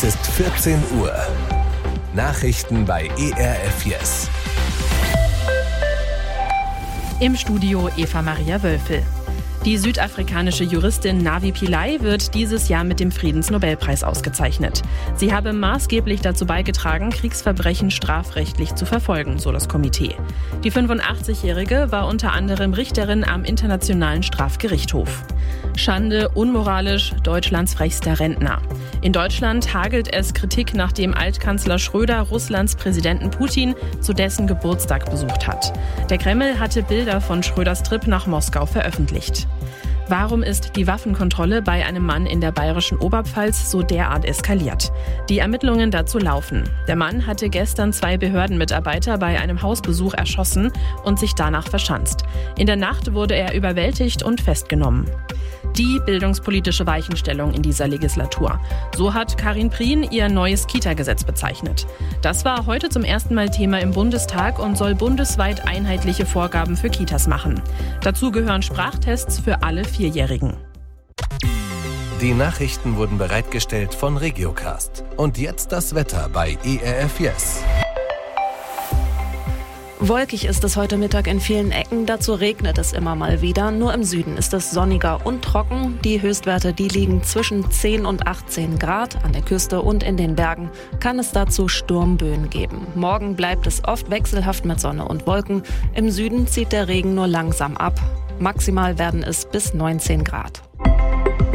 Es ist 14 Uhr. Nachrichten bei ERF Yes. Im Studio Eva-Maria Wölfel. Die südafrikanische Juristin Navi Pillay wird dieses Jahr mit dem Friedensnobelpreis ausgezeichnet. Sie habe maßgeblich dazu beigetragen, Kriegsverbrechen strafrechtlich zu verfolgen, so das Komitee. Die 85-Jährige war unter anderem Richterin am Internationalen Strafgerichtshof. Schande, unmoralisch, Deutschlands frechster Rentner. In Deutschland hagelt es Kritik, nachdem Altkanzler Schröder Russlands Präsidenten Putin zu dessen Geburtstag besucht hat. Der Kreml hatte Bilder von Schröders Trip nach Moskau veröffentlicht. Warum ist die Waffenkontrolle bei einem Mann in der bayerischen Oberpfalz so derart eskaliert? Die Ermittlungen dazu laufen. Der Mann hatte gestern 2 Behördenmitarbeiter bei einem Hausbesuch erschossen und sich danach verschanzt. In der Nacht wurde er überwältigt und festgenommen. Die bildungspolitische Weichenstellung in dieser Legislatur. So hat Karin Prien ihr neues Kita-Gesetz bezeichnet. Das war heute zum ersten Mal Thema im Bundestag und soll bundesweit einheitliche Vorgaben für Kitas machen. Dazu gehören Sprachtests für alle 4-Jährigen. Die Nachrichten wurden bereitgestellt von Regiocast. Und jetzt das Wetter bei ERF Yes. Wolkig ist es heute Mittag in vielen Ecken, dazu regnet es immer mal wieder. Nur im Süden ist es sonniger und trocken. Die Höchstwerte, die liegen zwischen 10 und 18 Grad. An der Küste und in den Bergen kann es dazu Sturmböen geben. Morgen bleibt es oft wechselhaft mit Sonne und Wolken. Im Süden zieht der Regen nur langsam ab. Maximal werden es bis 19 Grad.